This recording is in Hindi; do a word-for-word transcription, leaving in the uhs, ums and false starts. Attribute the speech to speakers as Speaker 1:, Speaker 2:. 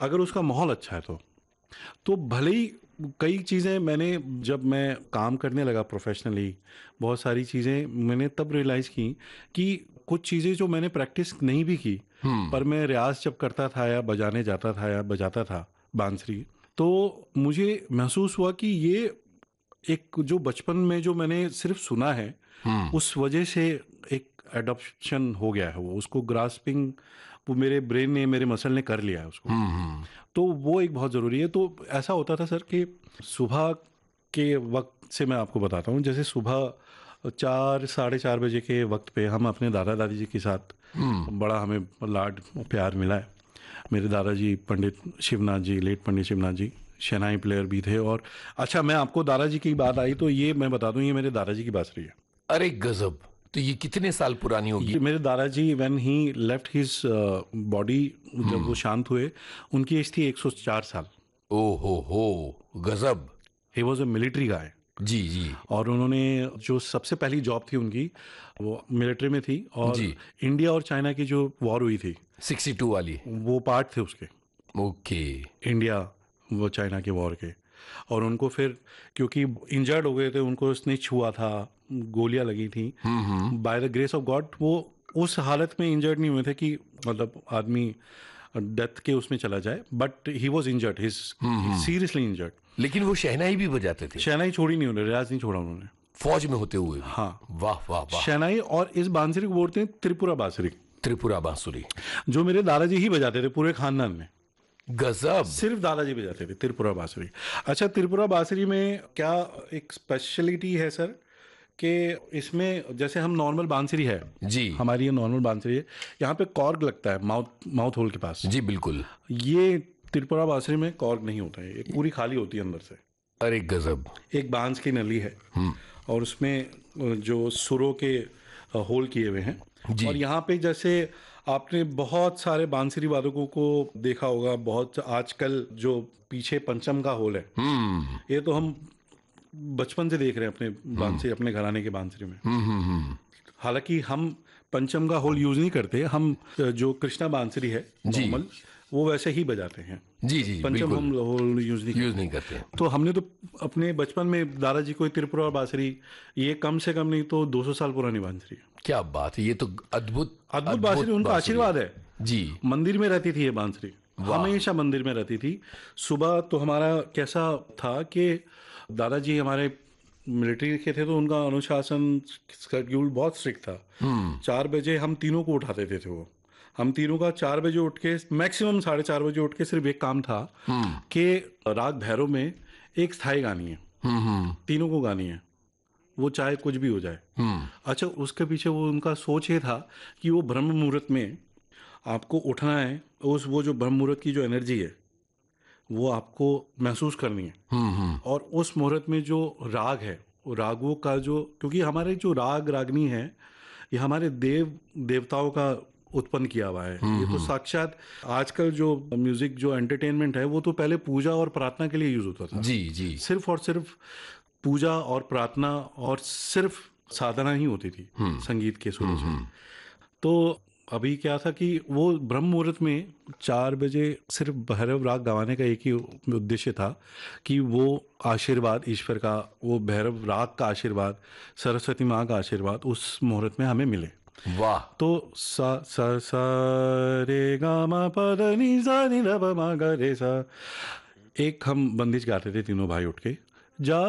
Speaker 1: अगर उसका माहौल अच्छा है तो तो भले ही कई चीज़ें मैंने जब मैं काम करने लगा प्रोफेशनली, बहुत सारी चीज़ें मैंने तब रियलाइज़ की कि कुछ चीज़ें जो मैंने प्रैक्टिस नहीं भी की,
Speaker 2: हम्म।
Speaker 1: पर मैं रियाज़ जब करता था या बजाने जाता था या बजाता था बांसुरी, तो मुझे महसूस हुआ कि ये एक जो बचपन में जो मैंने सिर्फ सुना है,
Speaker 2: हम्म।
Speaker 1: उस वजह से एक एडॉप्शन हो गया है, वो उसको ग्रास्पिंग वो मेरे ब्रेन ने, मेरे मसल ने कर लिया है उसको।
Speaker 2: हम्म। हम्म।
Speaker 1: तो वो एक बहुत ज़रूरी है। तो ऐसा होता था सर कि सुबह के वक्त से मैं आपको बताता हूँ, जैसे सुबह चार साढ़े चार बजे के वक्त पे हम अपने दादा दादी जी के साथ,
Speaker 2: हम्म।
Speaker 1: बड़ा हमें लाड प्यार मिला है। मेरे दादाजी पंडित शिवनाथ जी, लेट पंडित शिवनाथ जी शहनाई प्लेयर भी थे। और अच्छा, मैं आपको दादाजी की बात आई तो ये मैं बता दूं, ये मेरे दादाजी की बात रही है।
Speaker 2: अरे गजब। तो ये कितने साल पुरानी होगी?
Speaker 1: ये मेरे दादाजी when he left his body, जब वो
Speaker 2: हम्म।
Speaker 1: शांत हुए, उनकी एज थी एक सौ चार साल।
Speaker 2: ओ हो हो गजब।
Speaker 1: ही वॉज अ मिलिट्री गाय।
Speaker 2: जी जी।
Speaker 1: और उन्होंने जो सबसे पहली जॉब थी उनकी, वो मिलिट्री में थी। और
Speaker 2: जी।
Speaker 1: इंडिया और चाइना की जो वॉर हुई थी,
Speaker 2: सिक्सटी टू वाली।
Speaker 1: वो पार्ट थे उसके,
Speaker 2: ओके।
Speaker 1: इंडिया वो चाइना के वॉर के। और उनको फिर, क्योंकि इंजर्ड हो गए थे, उनको उसने छुआ था, गोलियां लगी थी,
Speaker 2: हम्म। हम्म।
Speaker 1: By the grace of God वो उस हालत में इंजर्ड नहीं हुए थे कि मतलब आदमी डेथ के उसमें चला जाए, but he was injured, his seriously injured.
Speaker 2: लेकिन वो शहनाई भी बजाते थे
Speaker 1: शहनाई छोड़ी नहीं उन्होंने, रियाज नहीं छोड़ा उन्होंने।
Speaker 2: फौज में होते हुए भी?
Speaker 1: हाँ,
Speaker 2: वाह वाह वाह।
Speaker 1: शहनाई। और इस बांसुरी को बोलते हैं त्रिपुरा बांसुरी,
Speaker 2: त्रिपुरा बांसुरी।
Speaker 1: जो मेरे दादाजी ही बजाते थे पूरे खानदान में।
Speaker 2: गजब।
Speaker 1: सिर्फ दादाजी बजाते थे त्रिपुरा बांसुरी। अच्छा, त्रिपुरा बांसुरी में क्या एक स्पेशलिटी है सर, कि इसमें जैसे हम नॉर्मल बांसुरी है,
Speaker 2: जी
Speaker 1: हमारी ये नॉर्मल बांसुरी है, यहाँ पे कॉर्ग लगता है माउथ माउथ होल के पास।
Speaker 2: जी बिल्कुल।
Speaker 1: ये त्रिपुरा बांसुरी में कॉर्ग नहीं होता है, ये पूरी खाली होती है अंदर से।
Speaker 2: अरे गजब।
Speaker 1: एक बांस की नली है, और उसमें जो सुरों के होल किए हुए हैं।
Speaker 2: जी।
Speaker 1: और यहाँ पे जैसे आपने बहुत सारे बांसुरी वादकों को देखा होगा, बहुत आजकल जो पीछे पंचम का होल है,
Speaker 2: हम्म।
Speaker 1: ये तो हम बचपन से देख रहे हैं अपने बांसुरी, अपने घराने के बांसुरी में।
Speaker 2: हम्म। हम्म। हम्म।
Speaker 1: हालांकि हम पंचम का होल यूज नहीं करते, हम जो कृष्णा बांसुरी है
Speaker 2: जी
Speaker 1: नॉर्मल, वो वैसे ही बजाते हैं।
Speaker 2: जी जी
Speaker 1: पंचम
Speaker 2: बिल्कुल।
Speaker 1: हम होल यूज नहीं
Speaker 2: यूज
Speaker 1: करते।
Speaker 2: नहीं करते।
Speaker 1: तो हमने तो अपने बचपन में दादाजी को त्रिपुरा और बांसुरी, ये कम से कम नहीं तो दो सौ साल पुरानी बांसुरी है।
Speaker 2: क्या बात है, ये तो अद्भुत
Speaker 1: अद्भुत बांसुरी, उनका
Speaker 2: बांसुरी
Speaker 1: आशीर्वाद है।
Speaker 2: जी।
Speaker 1: मंदिर में रहती थी ये बांसुरी,
Speaker 2: वाह।
Speaker 1: हमेशा मंदिर में रहती थी। सुबह तो हमारा कैसा था कि दादाजी हमारे मिलिट्री के थे, तो उनका अनुशासन शेड्यूल बहुत स्ट्रिक्ट था। चार बजे हम तीनों को उठाते थे, थे वो हम तीनों का चार बजे उठ के, मैक्सिमम साढ़े चार बजे उठ के, सिर्फ एक काम था कि राग भैरव में एक स्थाई गानी है, तीनों को गानी है, वो चाहे कुछ भी हो जाए। अच्छा, उसके पीछे वो उनका सोच ये था कि वो ब्रह्म मुहूर्त में आपको उठना है, उस वो जो ब्रह्म मुहूर्त की जो एनर्जी है वो आपको महसूस करनी है। और उस मुहूर्त में जो राग है, वो रागों का जो, क्योंकि हमारे जो राग रागनी है, ये हमारे देव देवताओं का उत्पन्न किया हुआ है। ये तो साक्षात आजकल जो म्यूजिक जो एंटरटेनमेंट है, वो तो पहले पूजा और प्रार्थना के लिए यूज होता था।
Speaker 2: जी जी।
Speaker 1: सिर्फ और सिर्फ पूजा और प्रार्थना और सिर्फ साधना ही होती थी संगीत के सुरों से। तो अभी क्या था कि वो ब्रह्म मुहूर्त में चार बजे सिर्फ भैरव राग गवाने का एक ही उद्देश्य था कि वो आशीर्वाद ईश्वर का, वो भैरव राग का आशीर्वाद, सरस्वती माँ का आशीर्वाद उस मुहूर्त में हमें मिले।
Speaker 2: वाह।
Speaker 1: तो सा सा सा रे गा मा पा धा नि सा नि धा पा मा गा रे सा, एक हम बंदिश गाते थे तीनों भाई उठ के, जा